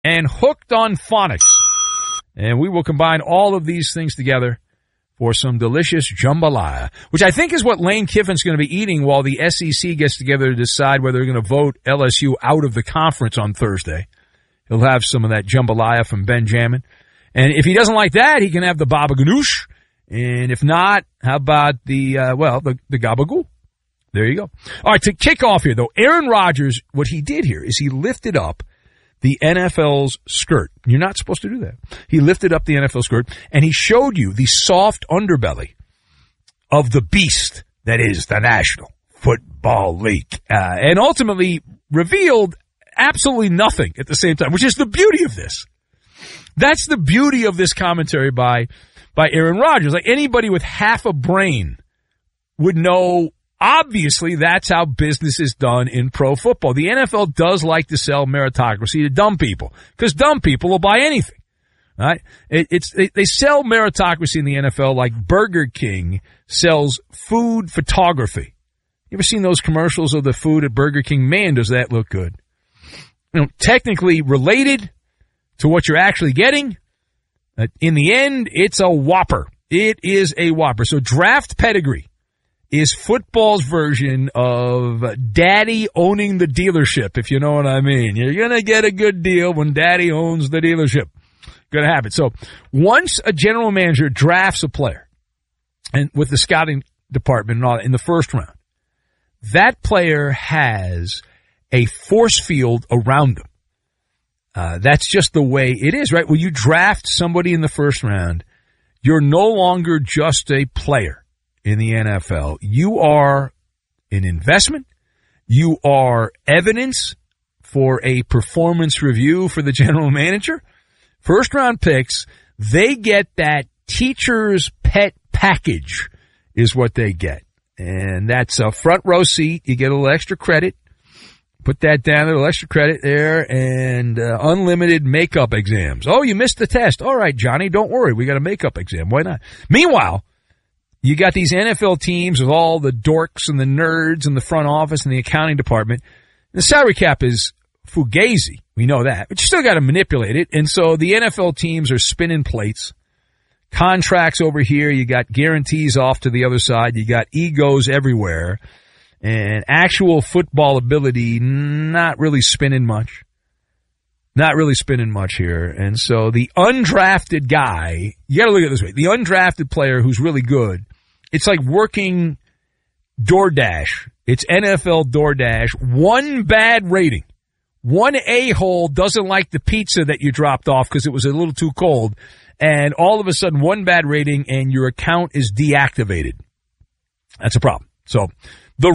and Hooked on Phonics. And we will combine all of these things together for some delicious jambalaya, which I think is what Lane Kiffin's going to be eating while the SEC gets together to decide whether they're going to vote LSU out of the conference on Thursday. He'll have some of that jambalaya from Benjamin. And if he doesn't like that, he can have the baba ganoush. And if not, how about the gabagool? There you go. All right, to kick off here, though, Aaron Rodgers, what he did here is he lifted up the NFL's skirt. You're not supposed to do that. He lifted up the NFL skirt, and he showed you the soft underbelly of the beast that is the National Football League, and ultimately revealed absolutely nothing at the same time, which is the beauty of this. That's the beauty of this commentary by Aaron Rodgers. Like anybody with half a brain would know, obviously, that's how business is done in pro football. The NFL does like to sell meritocracy to dumb people because dumb people will buy anything. Right? They sell meritocracy in the NFL like Burger King sells food photography. You ever seen those commercials of the food at Burger King? Man, does that look good. You know, technically related to what you're actually getting. In the end, it's a Whopper. It is a Whopper. So draft pedigree is football's version of daddy owning the dealership, if you know what I mean. You're going to get a good deal when daddy owns the dealership. Going to happen. So once a general manager drafts a player, and with the scouting department and all that, in the first round, that player has a force field around him. That's just the way it is, right? When you draft somebody in the first round, you're no longer just a player in the NFL. You are an investment. You are evidence for a performance review for the general manager. First round picks, they get that teacher's pet package is what they get. And that's a front row seat. You get a little extra credit. Put that down, a little extra credit there, and unlimited makeup exams. Oh, you missed the test. All right, Johnny, don't worry. We got a makeup exam. Why not? Meanwhile, you got these NFL teams with all the dorks and the nerds in the front office and the accounting department. The salary cap is fugazi. We know that. But you still got to manipulate it. And so the NFL teams are spinning plates. Contracts over here. You got guarantees off to the other side. You got egos everywhere. And actual football ability, not really spinning much. Not really spinning much here. And so the undrafted guy, you got to look at it this way. The undrafted player who's really good, it's like working DoorDash. It's NFL DoorDash. One bad rating. One a-hole doesn't like the pizza that you dropped off because it was a little too cold. And all of a sudden, one bad rating and your account is deactivated. That's a problem. So the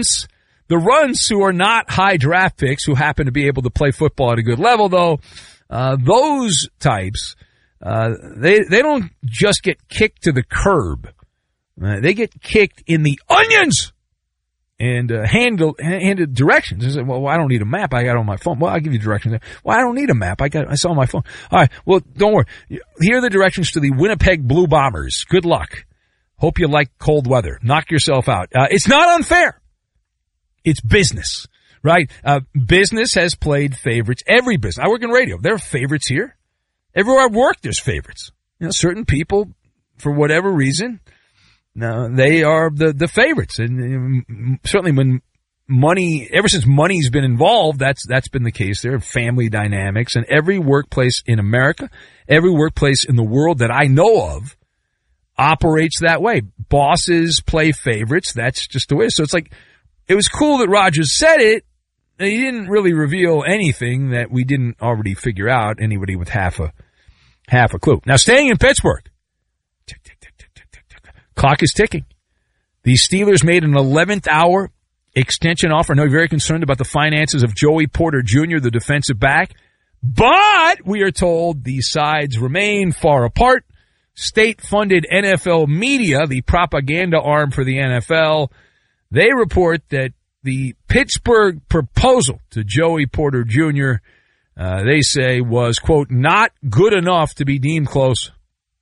runs who are not high draft picks, who happen to be able to play football at a good level, though, those types, they don't just get kicked to the curb. They get kicked in the onions and handed directions. They say, well, I don't need a map. I got it on my phone. Well, I'll give you directions. Well, I don't need a map. I saw on my phone. All right. Well, don't worry. Here are the directions to the Winnipeg Blue Bombers. Good luck. Hope you like cold weather. Knock yourself out. It's not unfair. It's business, right? Business has played favorites. Every business. I work in radio. There are favorites here. Everywhere I work, there's favorites. You know, certain people, for whatever reason, they are the favorites. And certainly when ever since money's been involved, that's been the case there. Family dynamics. And every workplace in America, every workplace in the world that I know of, operates that way. Bosses play favorites. That's just the way. So it's like, it was cool that Rodgers said it. And he didn't really reveal anything that we didn't already figure out, anybody with half a clue. Now, staying in Pittsburgh. Tick, tick, tick, tick, tick, tick, tick. Clock is ticking. The Steelers made an 11th hour extension offer. I know you're very concerned about the finances of Joey Porter Jr., the defensive back. But we are told the sides remain far apart. State-funded NFL media, the propaganda arm for the NFL, they report that the Pittsburgh proposal to Joey Porter Jr., they say, was, quote, not good enough to be deemed close.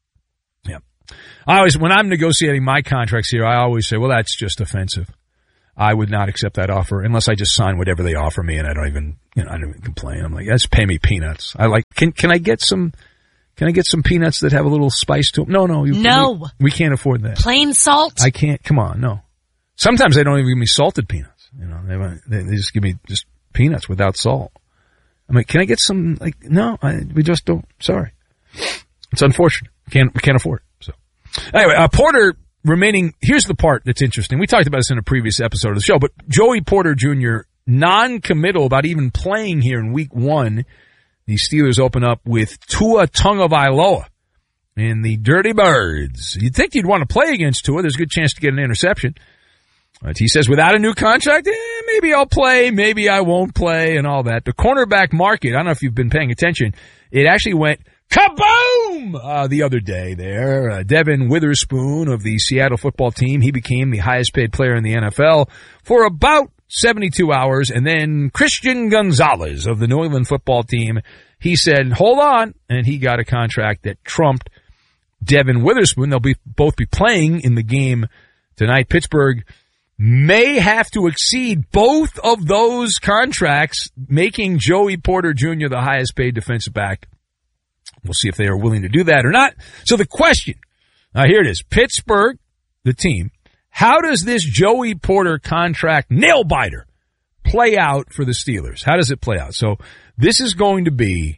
Yeah. When I'm negotiating my contracts here, I always say, well, that's just offensive. I would not accept that offer unless I just sign whatever they offer me, and I don't even complain. I'm like, just pay me peanuts. Can I get some peanuts that have a little spice to them? No. We can't afford that. Plain salt? I can't. Come on, no. Sometimes they don't even give me salted peanuts. They just give me just peanuts without salt. I'm like, can I get some? No, we just don't. Sorry, it's unfortunate. We can't afford it. So anyway, Porter remaining. Here's the part that's interesting. We talked about this in a previous episode of the show, but Joey Porter Jr. non-committal about even playing here in Week 1. The Steelers open up with Tua Tagovailoa and the Dirty Birds. You'd think you'd want to play against Tua. There's a good chance to get an interception. He says, without a new contract, maybe I'll play, maybe I won't play, and all that. The cornerback market, I don't know if you've been paying attention, it actually went kaboom the other day there. Devin Witherspoon of the Seattle football team, he became the highest paid player in the NFL for about 72 hours. And then Christian Gonzalez of the New England football team, he said, hold on, and he got a contract that trumped Devin Witherspoon. They'll both be playing in the game tonight. Pittsburgh may have to exceed both of those contracts, making Joey Porter Jr. the highest paid defensive back. We'll see if they are willing to do that or not. So the question, here it is. Pittsburgh, the team, how does this Joey Porter contract nail-biter play out for the Steelers? How does it play out? So this is going to be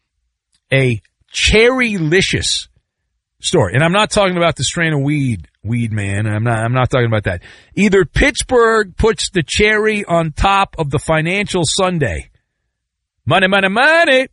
a cherry-licious story. And I'm not talking about the strain of weed, man. I'm not talking about that. Either Pittsburgh puts the cherry on top of the financial sundae. Money, money, money.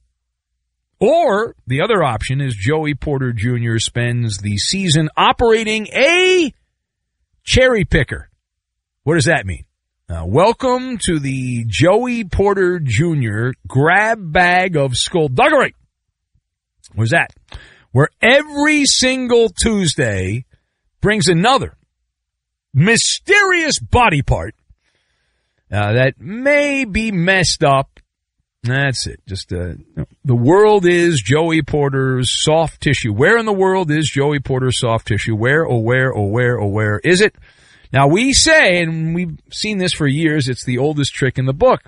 Or the other option is Joey Porter Jr. spends the season operating a cherry picker. What does that mean? Welcome to the Joey Porter Jr. grab bag of skullduggery. What's that? Where every single Tuesday brings another mysterious body part that may be messed up. That's it. Just the world is Joey Porter's soft tissue. Where in the world is Joey Porter's soft tissue? Where is it? Now we say, and we've seen this for years, it's the oldest trick in the book.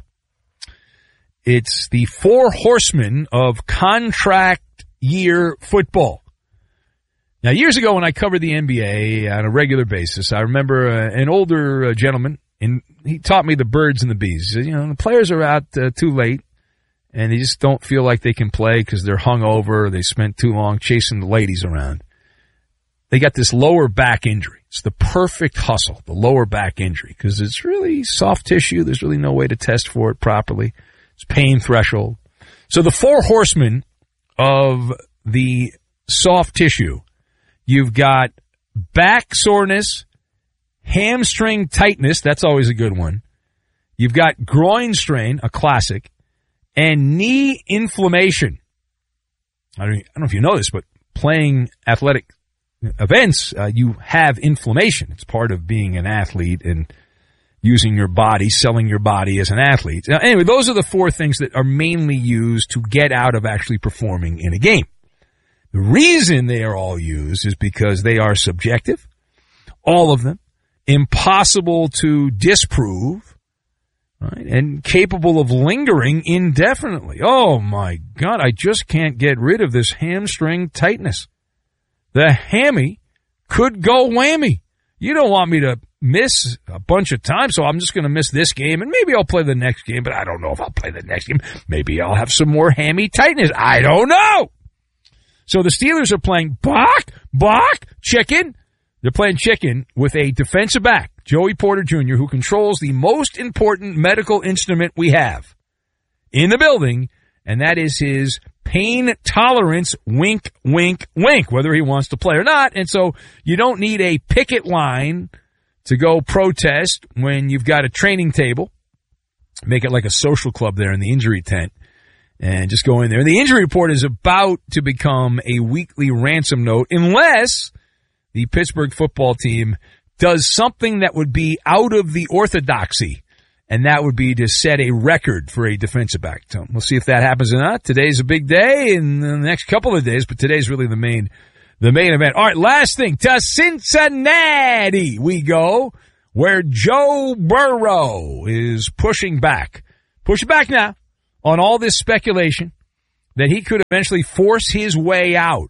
It's the 4 horsemen of contract year football. Now, years ago when I covered the NBA on a regular basis, I remember an older gentleman, and he taught me the birds and the bees. He said, the players are out too late, and they just don't feel like they can play because they're hungover, they spent too long chasing the ladies around. They got this lower back injury. It's the perfect hustle, the lower back injury, because it's really soft tissue. There's really no way to test for it properly. It's pain threshold. So the 4 horsemen of the soft tissue, you've got back soreness, hamstring tightness, that's always a good one. You've got groin strain, a classic, and knee inflammation. I don't know if you know this, but playing athletic events, you have inflammation. It's part of being an athlete and using your body, selling your body as an athlete. Now, anyway, those are the 4 things that are mainly used to get out of actually performing in a game. The reason they are all used is because they are subjective, all of them, impossible to disprove, right, and capable of lingering indefinitely. Oh, my God, I just can't get rid of this hamstring tightness. The hammy could go whammy. You don't want me to miss a bunch of times, so I'm just going to miss this game, and maybe I'll play the next game, but I don't know if I'll play the next game. Maybe I'll have some more hammy tightness. I don't know. So the Steelers are playing chicken. They're playing chicken with a defensive back, Joey Porter Jr., who controls the most important medical instrument we have in the building, and that is his pain tolerance, wink, wink, wink, whether he wants to play or not. And so you don't need a picket line to go protest when you've got a training table. Make it like a social club there in the injury tent and just go in there. And the injury report is about to become a weekly ransom note unless the Pittsburgh football team does something that would be out of the orthodoxy, and that would be to set a record for a defensive back. So we'll see if that happens or not. Today's a big day in the next couple of days, but today's really the main event. All right, last thing. To Cincinnati we go, where Joe Burrow is pushing back now on all this speculation that he could eventually force his way out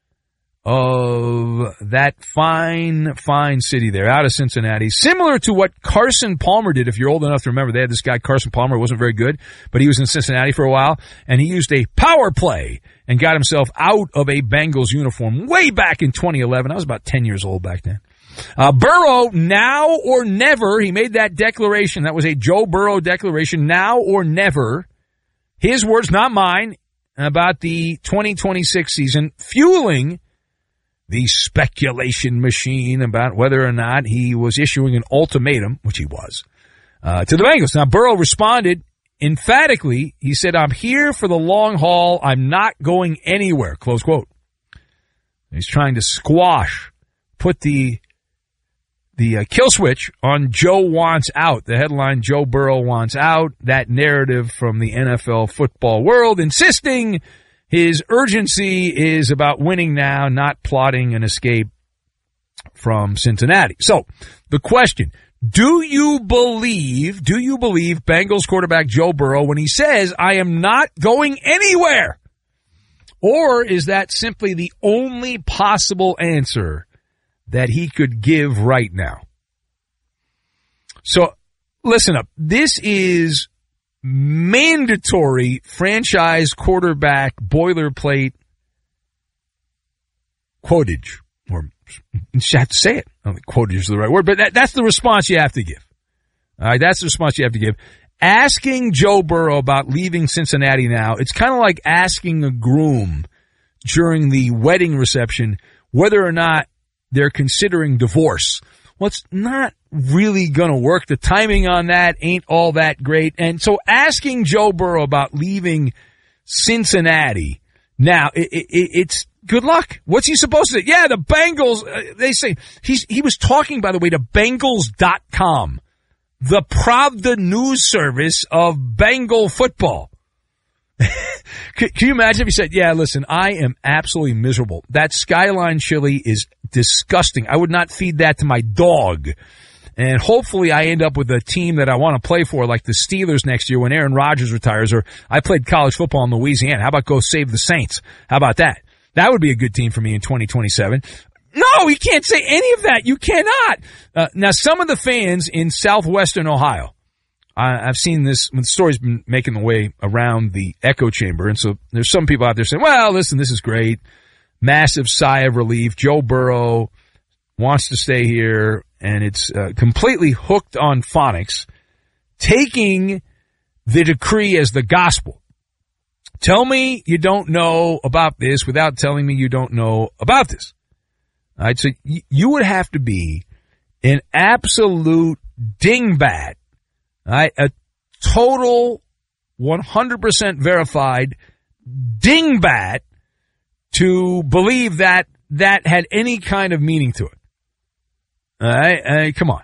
of that fine city there, out of Cincinnati. Similar to what Carson Palmer did, if you're old enough to remember. They had this guy, Carson Palmer, wasn't very good, but he was in Cincinnati for a while, and he used a power play and got himself out of a Bengals uniform way back in 2011. I was about 10 years old back then. Burrow, now or never. He made that declaration. That was a Joe Burrow declaration, now or never. His words, not mine, about the 2026 season, fueling the speculation machine about whether or not he was issuing an ultimatum, which he was, to the Bengals. Now, Burrow responded emphatically. He said, "I'm here for the long haul. I'm not going anywhere," close quote. He's trying to put the kill switch on Joe wants out. The headline, Joe Burrow wants out. That narrative from the NFL football world, insisting his urgency is about winning now, not plotting an escape from Cincinnati. So, the question, do you believe Bengals quarterback Joe Burrow when he says, "I am not going anywhere"? Or is that simply the only possible answer that he could give right now? So, listen up. This is mandatory franchise quarterback boilerplate quotage. Or you have to say it. I don't think quotage is the right word, but that's the response you have to give. All right, that's the response you have to give. Asking Joe Burrow about leaving Cincinnati now, it's kind of like asking a groom during the wedding reception whether or not they're considering divorce. Well, it's not really going to work. The timing on that ain't all that great. And so asking Joe Burrow about leaving Cincinnati now, it's good luck. What's he supposed to say? Yeah, the Bengals, they say, he was talking, by the way, to Bengals.com, the Pravda news service of Bengal football. Can you imagine if he said, "Yeah, listen, I am absolutely miserable. That Skyline chili is disgusting. I would not feed that to my dog. And hopefully I end up with a team that I want to play for, like the Steelers next year when Aaron Rodgers retires, or I played college football in Louisiana. How about go save the Saints? How about that? That would be a good team for me in 2027. No, you can't say any of that. You cannot. Now, some of the fans in southwestern Ohio, I've seen this when the story's been making the way around the echo chamber. And so there's some people out there saying, well, listen, this is great. Massive sigh of relief. Joe Burrow wants to stay here, and it's completely hooked on phonics, taking the decree as the gospel. Tell me you don't know about this without telling me you don't know about this. All right, so you would have to be an absolute dingbat, all right, a total 100% verified dingbat to believe that had any kind of meaning to it. All right, come on.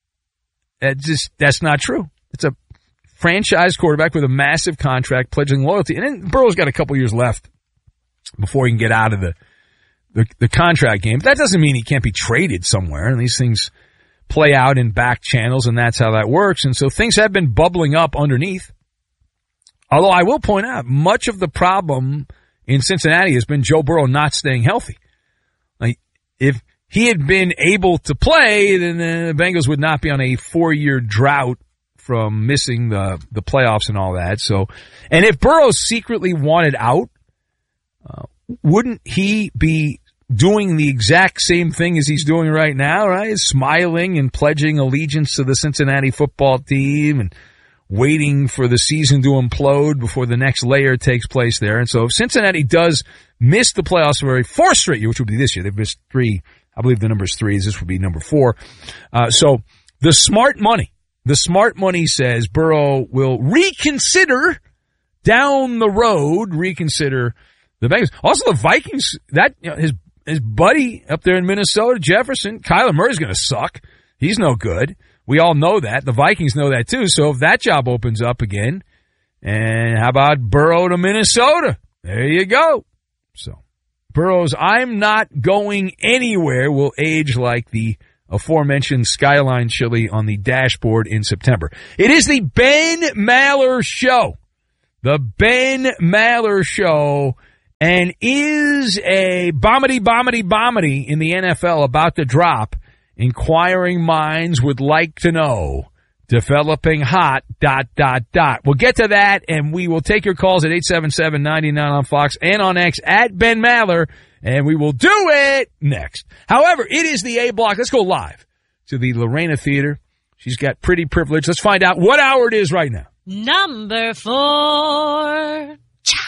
That's not true. It's a franchise quarterback with a massive contract pledging loyalty. And then Burrow's got a couple years left before he can get out of the contract game. But that doesn't mean he can't be traded somewhere. And these things play out in back channels, and that's how that works. And so things have been bubbling up underneath. Although I will point out, much of the problem in Cincinnati has been Joe Burrow not staying healthy. Like, if he had been able to play, then the Bengals would not be on a 4-year drought from missing the playoffs and all that. So, and if Burrow secretly wanted out, wouldn't he be doing the exact same thing as he's doing right now, right? Smiling and pledging allegiance to the Cincinnati football team and waiting for the season to implode before the next layer takes place there. And so if Cincinnati does miss the playoffs for a 4th straight year, which would be this year, they've missed 3. I believe the number is 3. This would be number 4. So the smart money says Burrow will reconsider down the road, the Bengals. Also the Vikings, his buddy up there in Minnesota, Jefferson, Kyler Murray's going to suck. He's no good. We all know that. The Vikings know that too. So if that job opens up again, and how about Burrow to Minnesota? There you go. So Burrow's "I'm not going anywhere" will age like the aforementioned Skyline Chili on the dashboard in September. It is the Ben Maller Show. The Ben Maller Show. And is a bombity in the NFL about to drop? Inquiring minds would like to know. Developing hot, ... We'll get to that, and we will take your calls at 877-99 on Fox and on X at Ben Maller, and we will do it next. However, it is the A Block. Let's go live to the Lorena Theater. She's got pretty privilege. Let's find out what hour it is right now. Number 4.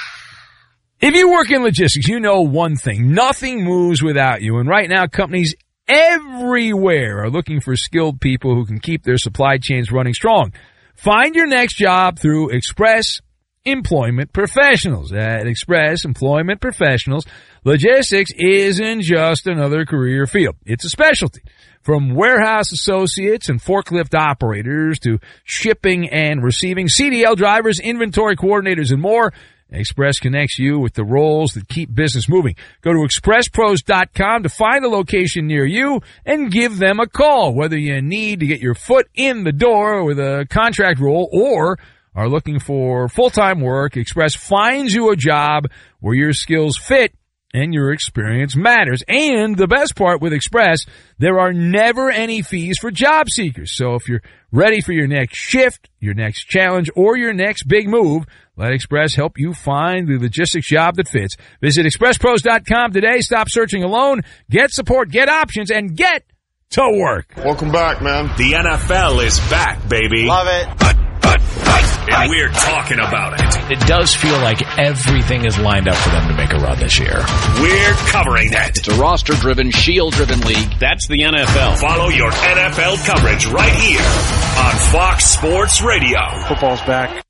If you work in logistics, you know one thing. Nothing moves without you, and right now companies everywhere are looking for skilled people who can keep their supply chains running strong. Find your next job through Express Employment Professionals. At Express Employment Professionals, logistics isn't just another career field. It's a specialty. From warehouse associates and forklift operators to shipping and receiving, CDL drivers, inventory coordinators, and more, Express connects you with the roles that keep business moving. Go to expresspros.com to find a location near you and give them a call. Whether you need to get your foot in the door with a contract role or are looking for full-time work, Express finds you a job where your skills fit and your experience matters. And the best part with Express, there are never any fees for job seekers. So if you're ready for your next shift, your next challenge, or your next big move, let Express help you find the logistics job that fits. Visit expresspros.com today. Stop searching alone. Get support, get options, and get to work. Welcome back, man. The NFL is back, baby. Love it. And we're talking about it. It does feel like everything is lined up for them to make a run this year. We're covering that. It's a roster-driven, shield-driven league. That's the NFL. Follow your NFL coverage right here on Fox Sports Radio. Football's back.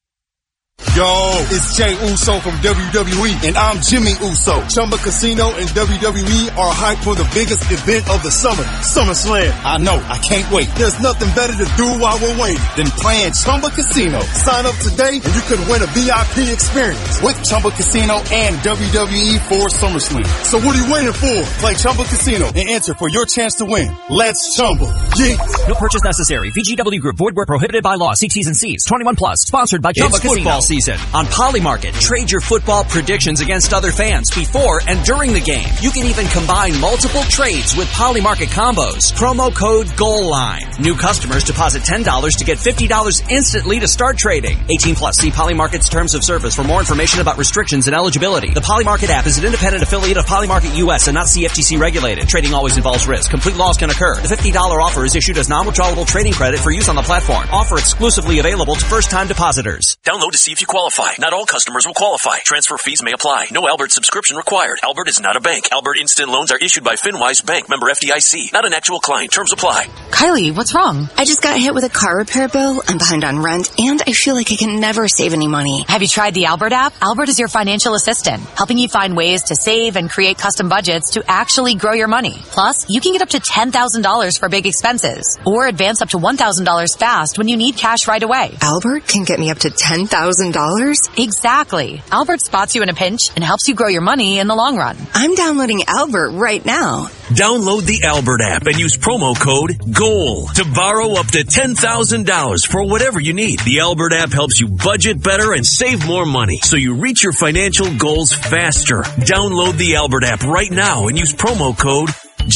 Yo, it's Jay Uso from WWE, and I'm Jimmy Uso. Chumba Casino and WWE are hyped for the biggest event of the summer, SummerSlam. I know, I can't wait. There's nothing better to do while we're waiting than playing Chumba Casino. Sign up today and you could win a VIP experience with Chumba Casino and WWE for SummerSlam. So what are you waiting for? Play Chumba Casino and enter for your chance to win. Let's Chumba. Yeah. No purchase necessary. VGW Group. Void where prohibited by law. See T's and C's. 21 plus. Sponsored by Chumba Casino. Football season. On Polymarket, trade your football predictions against other fans before and during the game. You can even combine multiple trades with Polymarket combos. Promo code GOALLINE. New customers deposit $10 to get $50 instantly to start trading. 18 plus. See Polymarket's terms of service for more information about restrictions and eligibility. The Polymarket app is an independent affiliate of Polymarket US and not CFTC regulated. Trading always involves risk. Complete loss can occur. The $50 offer is issued as non-withdrawable trading credit for use on the platform. Offer exclusively available to first-time depositors. Download to see if you qualify. Not all customers will qualify. Transfer fees may apply. No Albert subscription required. Albert is not a bank. Albert Instant Loans are issued by FinWise Bank, member FDIC. Not an actual client. Terms apply. Kylie, what's wrong? I just got hit with a car repair bill. I'm behind on rent, and I feel like I can never save any money. Have you tried the Albert app? Albert is your financial assistant, helping you find ways to save and create custom budgets to actually grow your money. Plus, you can get up to $10,000 for big expenses, or advance up to $1,000 fast when you need cash right away. Albert can get me up to $10,000? Exactly. Albert spots you in a pinch and helps you grow your money in the long run. I'm downloading Albert right now. Download the Albert app and use promo code GOAL to borrow up to $10,000 for whatever you need. The Albert app helps you budget better and save more money so you reach your financial goals faster. Download the Albert app right now and use promo code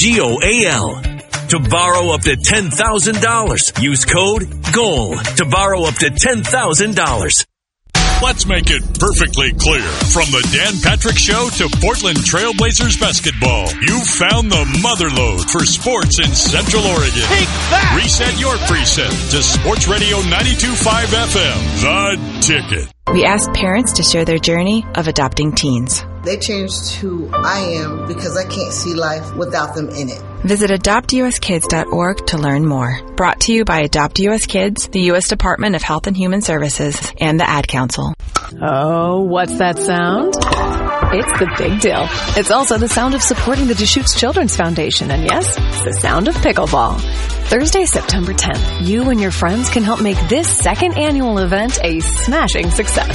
GOAL to borrow up to $10,000. Use code GOAL to borrow up to $10,000. Let's make it perfectly clear. From the Dan Patrick Show to Portland Trailblazers basketball, you've found the motherlode for sports in Central Oregon. Take that! Reset your preset to Sports Radio 92.5 FM, The Ticket. We asked parents to share their journey of adopting teens. They changed who I am because I can't see life without them in it. Visit adoptuskids.org to learn more. Brought to you by Adopt US Kids, the U.S. Department of Health and Human Services, and the Ad Council. Oh, what's that sound? It's the Big Deal. It's also the sound of supporting the Deschutes Children's Foundation. And yes, it's the sound of pickleball. Thursday, September 10th, you and your friends can help make this second annual event a smashing success.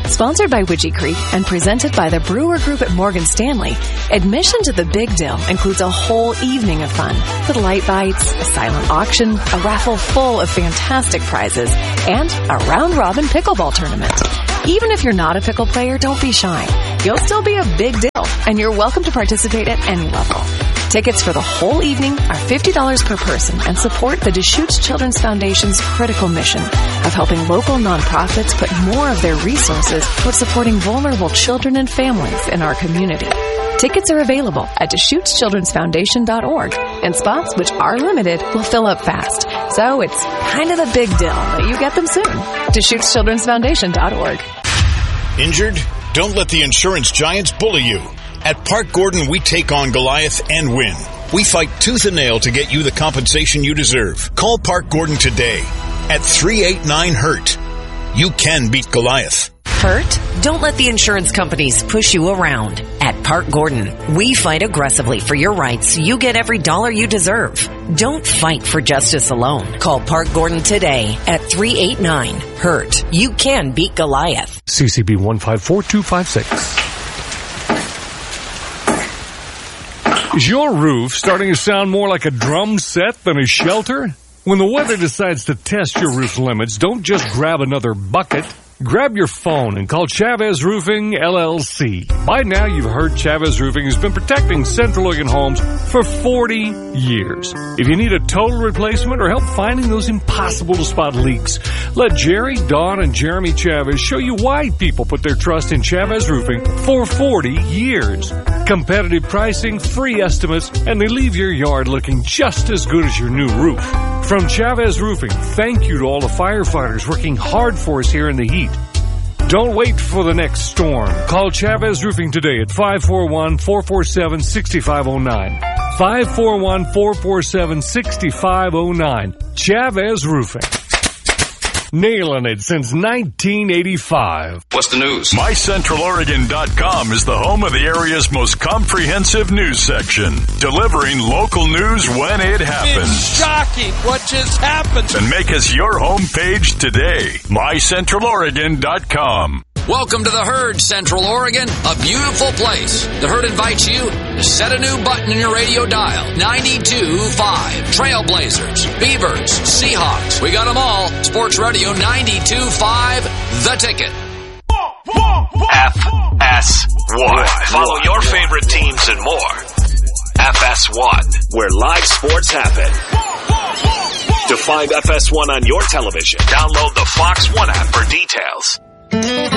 Sponsored by Widgie Creek and presented by the Brewer Group at Morgan Stanley, admission to the Big Deal includes a whole evening of fun with light bites, a silent auction, a raffle full of fantastic prizes, and a round-robin pickleball tournament. Even if you're not a pickle player, don't be shy. You'll still be a big deal, and you're welcome to participate at any level. Tickets for the whole evening are $50 per person and support the Deschutes Children's Foundation's critical mission of helping local nonprofits put more of their resources towards supporting vulnerable children and families in our community. Tickets are available at DeschutesChildren'sFoundation.org, and spots, which are limited, will fill up fast. So it's kind of a big deal that you get them soon. DeschutesChildren'sFoundation.org. Injured? Don't let the insurance giants bully you. At Park Gordon, we take on Goliath and win. We fight tooth and nail to get you the compensation you deserve. Call Park Gordon today at 389-HURT. You can beat Goliath. Hurt? Don't let the insurance companies push you around. At Park Gordon, we fight aggressively for your rights so you get every dollar you deserve. Don't fight for justice alone. Call Park Gordon today at 389-HURT. You can beat Goliath. CCB 154256. Is your roof starting to sound more like a drum set than a shelter? When the weather decides to test your roof limits, don't just grab another bucket. Grab your phone and call Chavez Roofing, LLC. By now, you've heard Chavez Roofing has been protecting Central Oregon homes for 40 years. If you need a total replacement or help finding those impossible-to-spot leaks, let Jerry, Dawn, and Jeremy Chavez show you why people put their trust in Chavez Roofing for 40 years. Competitive pricing, free estimates, and they leave your yard looking just as good as your new roof. From Chavez Roofing, thank you to all the firefighters working hard for us here in the heat. Don't wait for the next storm. Call Chavez Roofing today at 541-447-6509. 541-447-6509. Chavez Roofing. Nailing it since 1985. What's the news? MyCentralOregon.com is the home of the area's most comprehensive news section, delivering local news when it happens. It's shocking what just happened. And make us your homepage today. MyCentralOregon.com. Welcome to the Herd, Central Oregon, a beautiful place. The Herd invites you to set a new button in your radio dial. 92.5. Trailblazers, Beavers, Seahawks. We got them all. Sports Radio 92.5. The Ticket. FS1. Follow your favorite teams and more. FS1, where live sports happen. To find FS1 on your television, download the Fox One app for details.